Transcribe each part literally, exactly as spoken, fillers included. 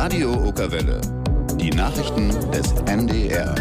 Radio Okerwelle. Die Nachrichten des N D R.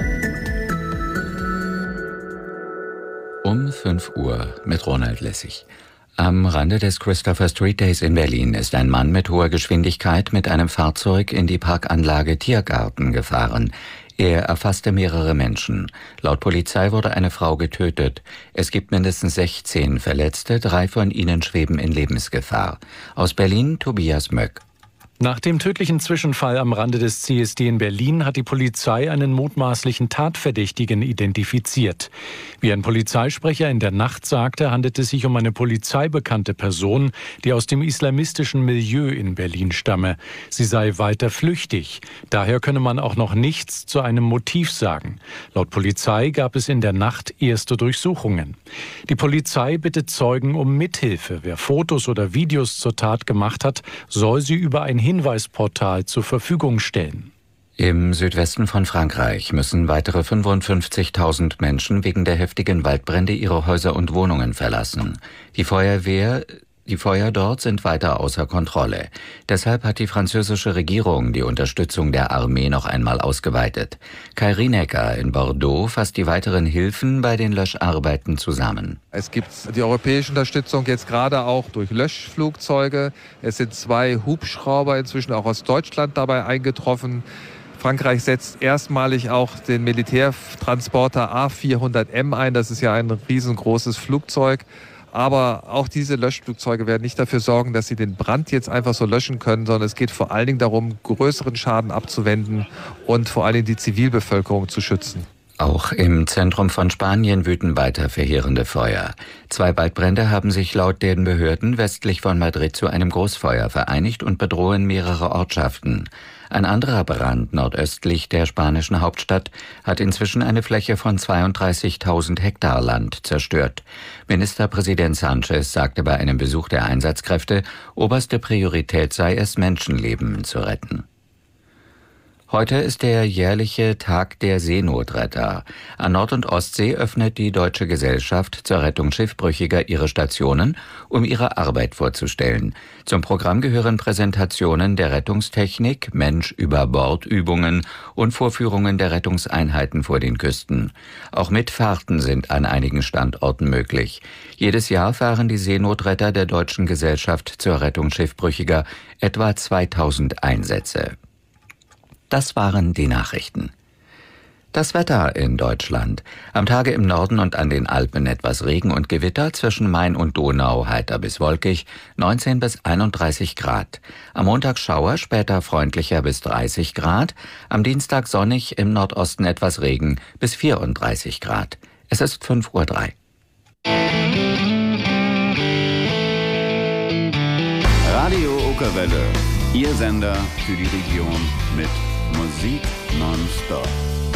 Um fünf Uhr mit Ronald Lessig. Am Rande des Christopher Street Days in Berlin ist ein Mann mit hoher Geschwindigkeit mit einem Fahrzeug in die Parkanlage Tiergarten gefahren. Er erfasste mehrere Menschen. Laut Polizei wurde eine Frau getötet. Es gibt mindestens sechzehn Verletzte, drei von ihnen schweben in Lebensgefahr. Aus Berlin Tobias Möck. Nach dem tödlichen Zwischenfall am Rande des C S D in Berlin hat die Polizei einen mutmaßlichen Tatverdächtigen identifiziert. Wie ein Polizeisprecher in der Nacht sagte, handelt es sich um eine polizeibekannte Person, die aus dem islamistischen Milieu in Berlin stamme. Sie sei weiter flüchtig. Daher könne man auch noch nichts zu einem Motiv sagen. Laut Polizei gab es in der Nacht erste Durchsuchungen. Die Polizei bittet Zeugen um Mithilfe. Wer Fotos oder Videos zur Tat gemacht hat, soll sie über ein Hinweisportal zur Verfügung stellen. Im Südwesten von Frankreich müssen weitere fünfundfünfzigtausend Menschen wegen der heftigen Waldbrände ihre Häuser und Wohnungen verlassen. Die Feuerwehr Die Feuer dort sind weiter außer Kontrolle. Deshalb hat die französische Regierung die Unterstützung der Armee noch einmal ausgeweitet. Kai Rienecker in Bordeaux fasst die weiteren Hilfen bei den Löscharbeiten zusammen. Es gibt die europäische Unterstützung jetzt gerade auch durch Löschflugzeuge. Es sind zwei Hubschrauber inzwischen auch aus Deutschland dabei eingetroffen. Frankreich setzt erstmalig auch den Militärtransporter A vierhundert M ein. Das ist ja ein riesengroßes Flugzeug. Aber auch diese Löschflugzeuge werden nicht dafür sorgen, dass sie den Brand jetzt einfach so löschen können, sondern es geht vor allen Dingen darum, größeren Schaden abzuwenden und vor allen Dingen die Zivilbevölkerung zu schützen. Auch im Zentrum von Spanien wüten weiter verheerende Feuer. Zwei Waldbrände haben sich laut den Behörden westlich von Madrid zu einem Großfeuer vereinigt und bedrohen mehrere Ortschaften. Ein anderer Brand nordöstlich der spanischen Hauptstadt hat inzwischen eine Fläche von zweiunddreißigtausend Hektar Land zerstört. Ministerpräsident Sánchez sagte bei einem Besuch der Einsatzkräfte, oberste Priorität sei es, Menschenleben zu retten. Heute ist der jährliche Tag der Seenotretter. An Nord- und Ostsee öffnet die Deutsche Gesellschaft zur Rettung Schiffbrüchiger ihre Stationen, um ihre Arbeit vorzustellen. Zum Programm gehören Präsentationen der Rettungstechnik, Mensch-über-Bord-Übungen und Vorführungen der Rettungseinheiten vor den Küsten. Auch Mitfahrten sind an einigen Standorten möglich. Jedes Jahr fahren die Seenotretter der Deutschen Gesellschaft zur Rettung Schiffbrüchiger etwa zweitausend Einsätze. Das waren die Nachrichten. Das Wetter in Deutschland. Am Tage im Norden und an den Alpen etwas Regen und Gewitter, zwischen Main und Donau heiter bis wolkig, neunzehn bis einunddreißig Grad. Am Montag Schauer, später freundlicher bis dreißig Grad. Am Dienstag sonnig, im Nordosten etwas Regen bis vierunddreißig Grad. Es ist fünf Uhr drei. Radio Okerwelle. Ihr Sender für die Region mit Musik nonstop.